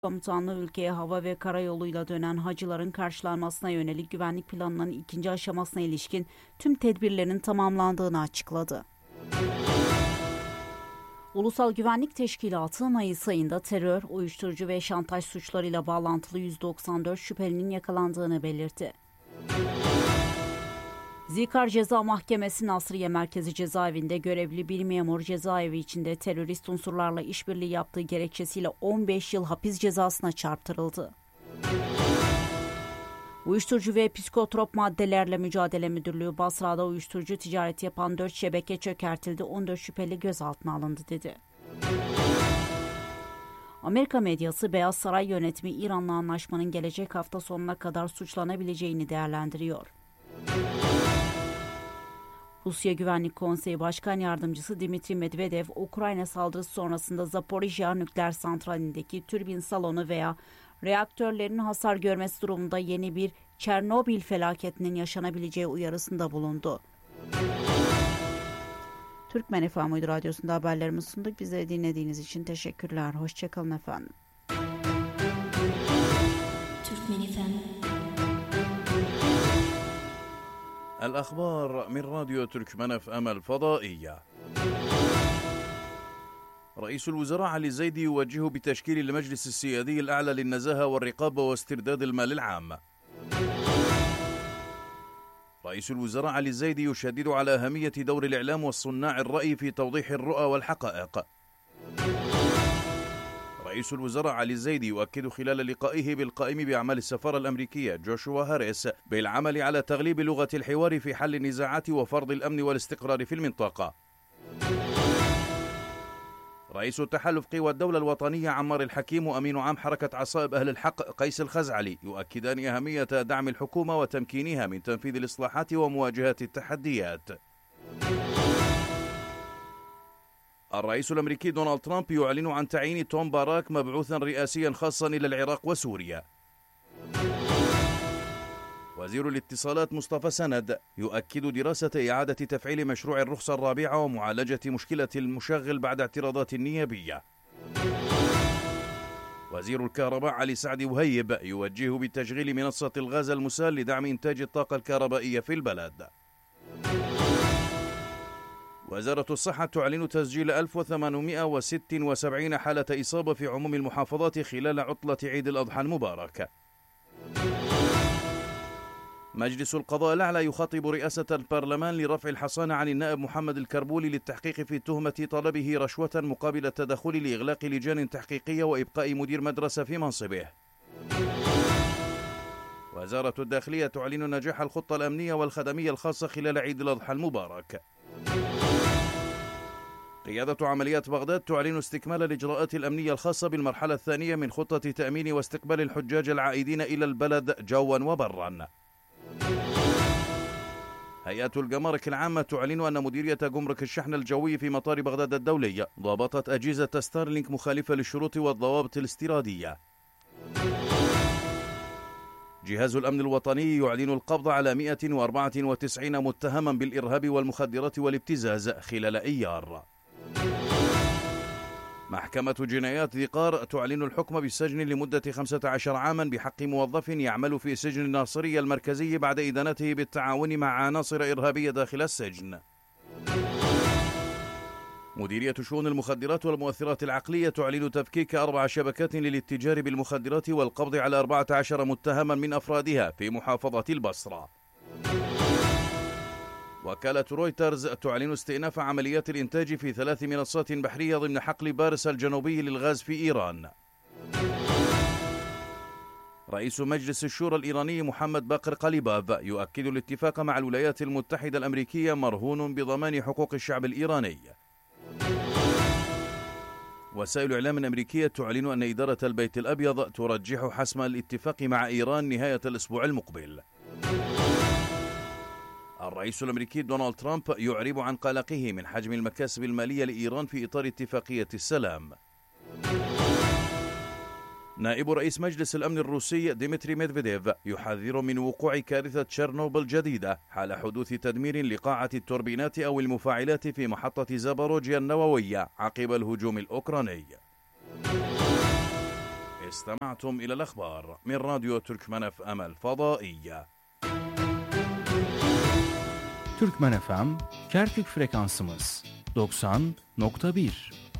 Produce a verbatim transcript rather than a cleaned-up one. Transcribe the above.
Komutanlığı ülkeye hava ve karayoluyla dönen hacıların karşılanmasına yönelik güvenlik planının ikinci aşamasına ilişkin tüm tedbirlerin tamamlandığını açıkladı. Ulusal Güvenlik Teşkilatı Mayıs ayında terör, uyuşturucu ve şantaj suçlarıyla bağlantılı yüz doksan dört şüphelinin yakalandığını belirtti. Zikar Ceza Mahkemesi Nasriye Merkezi Cezaevinde görevli bir memur cezaevi içinde terörist unsurlarla işbirliği yaptığı gerekçesiyle on beş yıl hapis cezasına çarptırıldı. Uyuşturucu ve psikotrop maddelerle mücadele müdürlüğü Basra'da uyuşturucu ticareti yapan dört şebeke çökertildi, on dört şüpheli gözaltına alındı dedi. Amerika medyası Beyaz Saray yönetimi İran'la anlaşmanın gelecek hafta sonuna kadar suçlanabileceğini değerlendiriyor. Rusya Güvenlik Konseyi Başkan Yardımcısı Dmitri Medvedev, Ukrayna saldırısı sonrasında Zaporijya nükleer santralindeki türbin salonu veya reaktörlerin hasar görmesi durumunda yeni bir Çernobil felaketinin yaşanabileceği uyarısında bulundu. Türkmen F M Uydu Radyosu'nda haberlerimizi sunduk. Bizi dinlediğiniz için teşekkürler. Hoşçakalın efendim. Türkmen F M. الأخبار من راديو تركمان اف ام الفضائية. رئيس الوزراء علي الزيدي يوجه بتشكيل المجلس السيادي الأعلى للنزاهة والرقابة واسترداد المال العام. رئيس الوزراء علي الزيدي يشدد على أهمية دور الإعلام والصناع الرأي في توضيح الرؤى والحقائق. رئيس الوزراء علي الزيدي يؤكد خلال لقائه بالقائم بأعمال السفارة الأمريكية جوشوا هاريس بالعمل على تغليب لغة الحوار في حل النزاعات وفرض الأمن والاستقرار في المنطقة. رئيس التحالف قوى الدولة الوطنية عمار الحكيم وأمين عام حركة عصائب أهل الحق قيس الخزعلي يؤكدان أهمية دعم الحكومة وتمكينها من تنفيذ الإصلاحات ومواجهة التحديات. الرئيس الأمريكي دونالد ترامب يعلن عن تعيين توم باراك مبعوثا رئاسيا خاصا إلى العراق وسوريا. وزير الاتصالات مصطفى سند يؤكد دراسة إعادة تفعيل مشروع الرخصة الرابعة ومعالجة مشكلة المشغل بعد اعتراضات نيابية. وزير الكهرباء علي سعد وهيب يوجه بتشغيل منصة الغاز المسال لدعم إنتاج الطاقة الكهربائية في البلد. وزارة الصحة تعلن تسجيل ألف وثمانمائة وستة وسبعين حالة إصابة في عموم المحافظات خلال عطلة عيد الأضحى المبارك. مجلس القضاء الأعلى يخاطب رئاسة البرلمان لرفع الحصانة عن النائب محمد الكربولي للتحقيق في تهمة طلبه رشوة مقابل التدخل لإغلاق لجان تحقيقية وإبقاء مدير مدرسة في منصبه. وزارة الداخلية تعلن نجاح الخطة الأمنية والخدمية الخاصة خلال عيد الأضحى المبارك. قيادة عمليات بغداد تعلن استكمال الإجراءات الأمنية الخاصة بالمرحلة الثانية من خطة تأمين واستقبال الحجاج العائدين إلى البلد جوا وبرا. هيئة الجمارك العامة تعلن أن مديرية جمرك الشحن الجوي في مطار بغداد الدولي ضبطت أجهزة ستارلينك مخالفة للشروط والضوابط الاستيرادية. جهاز الأمن الوطني يعلن القبض على مئة وأربعة وتسعين متهما بالإرهاب والمخدرات والابتزاز خلال أيار. محكمة جنايات ذقار تعلن الحكم بالسجن لمدة خمسة عشر عاما بحق موظف يعمل في سجن الناصرية المركزي بعد إدانته بالتعاون مع عناصر إرهابية داخل السجن. مديرية شؤون المخدرات والمؤثرات العقلية تعلن تفكيك أربع شبكات للاتجار بالمخدرات والقبض على أربعة عشر متهما من أفرادها في محافظة البصرة. وكالة رويترز تعلن استئناف عمليات الإنتاج في ثلاث منصات بحرية ضمن حقل بارس الجنوبي للغاز في إيران. رئيس مجلس الشورى الإيراني محمد باقر قليباف يؤكد الاتفاق مع الولايات المتحدة الأمريكية مرهون بضمان حقوق الشعب الإيراني. وسائل إعلام أمريكية تعلن أن إدارة البيت الأبيض ترجح حسم الاتفاق مع إيران نهاية الأسبوع المقبل. الرئيس الأمريكي دونالد ترامب يعرب عن قلقه من حجم المكاسب المالية لإيران في إطار اتفاقية السلام. نائب رئيس مجلس الأمن الروسي ديمتري ميدفيديف يحذر من وقوع كارثة تشيرنوبل جديدة حال حدوث تدمير لقاعة التوربينات أو المفاعلات في محطة زاباروجيا النووية عقب الهجوم الأوكراني. استمعتم إلى الأخبار من راديو تركمان اف ام الفضائية. Türkmen F M, Kerkük frekansımız doksan nokta bir.